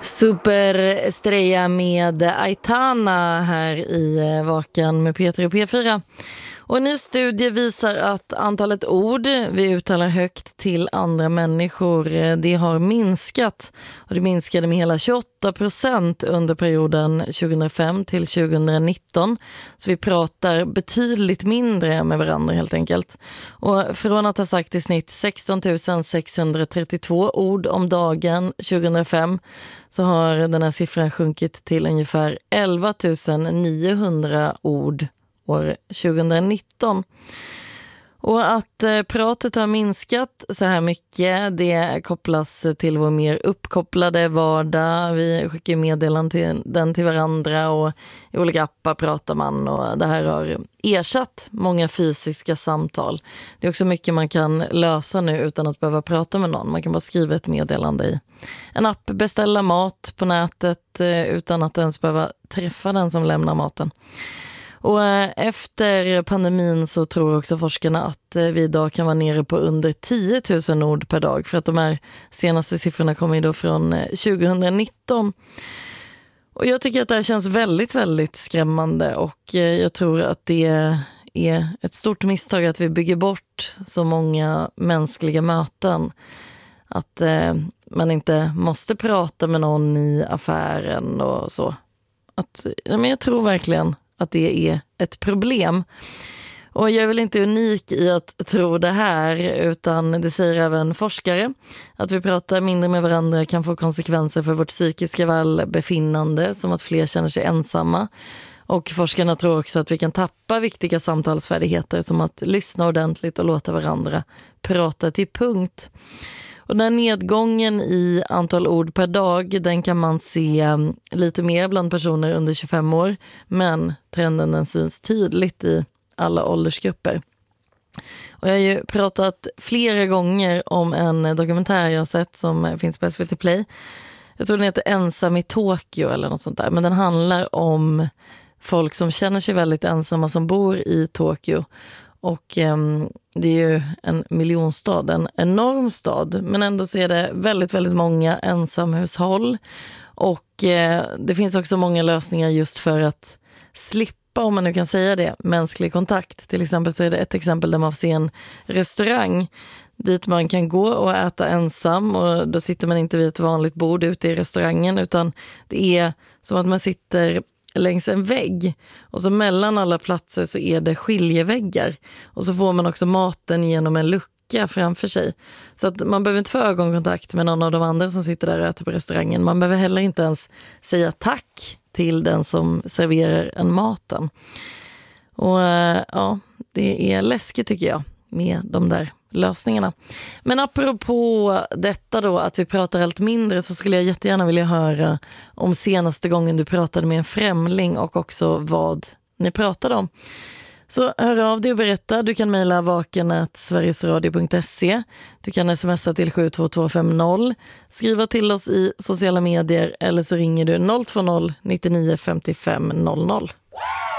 Superstreja med Aitana här i Vakan med Peter och P4. Och en ny studie visar att antalet ord vi uttalar högt till andra människor, det har minskat. Och det minskade med hela 28% under perioden 2005 till 2019. Så vi pratar betydligt mindre med varandra helt enkelt. Och från att ha sagt i snitt 16 632 ord om dagen 2005 så har den här siffran sjunkit till ungefär 11 900 ord år 2019. Och att pratet har minskat så här mycket, det kopplas till vår mer uppkopplade vardag. Vi skickar meddelanden till varandra och i olika appar pratar man, och det här har ersatt många fysiska samtal. Det är också mycket man kan lösa nu utan att behöva prata med någon. Man kan bara skriva ett meddelande i en app, beställa mat på nätet utan att ens behöva träffa den som lämnar maten. Och efter pandemin så tror också forskarna att vi idag kan vara nere på under 10 000 ord per dag. För att de här senaste siffrorna kommer ju då från 2019. Och jag tycker att det här känns väldigt, väldigt skrämmande. Och jag tror att det är ett stort misstag att vi bygger bort så många mänskliga möten. Att man inte måste prata med någon i affären och så. Men jag tror verkligen att det är ett problem. Och jag är väl inte unik i att tro det här, utan det säger även forskare. Att vi pratar mindre med varandra kan få konsekvenser för vårt psykiska välbefinnande, som att fler känner sig ensamma. Och forskarna tror också att vi kan tappa viktiga samtalsfärdigheter som att lyssna ordentligt och låta varandra prata till punkt. Och den här nedgången i antal ord per dag, den kan man se lite mer bland personer under 25 år. Men trenden den syns tydligt i alla åldersgrupper. Och jag har ju pratat flera gånger om en dokumentär jag har sett som finns på SVT Play. Jag tror den heter Ensam i Tokyo eller något sånt där. Men den handlar om folk som känner sig väldigt ensamma som bor i Tokyo. Och det är ju en miljonstad, en enorm stad. Men ändå så är det väldigt, väldigt många ensamhushåll. Och det finns också många lösningar just för att slippa, om man nu kan säga det, mänsklig kontakt. Till exempel så är det ett exempel där man får se en restaurang dit man kan gå och äta ensam. Och då sitter man inte vid ett vanligt bord ute i restaurangen, utan det är som att man sitter längs en vägg, och så mellan alla platser så är det skiljeväggar, och så får man också maten genom en lucka framför sig, så att man behöver inte få ögonkontakt med någon av de andra som sitter där och äter på restaurangen. Man behöver heller inte ens säga tack till den som serverar en maten. Och ja, det är läskigt tycker jag med de där lösningarna. Men apropå detta då, att vi pratar allt mindre, så skulle jag jättegärna vilja höra om senaste gången du pratade med en främling och också vad ni pratade om. Så hör av dig och berätta. Du kan mejla vaken@sverigesradio.se. Du kan smsa till 72250. Skriva till oss i sociala medier eller så ringer du 020 99 55 00.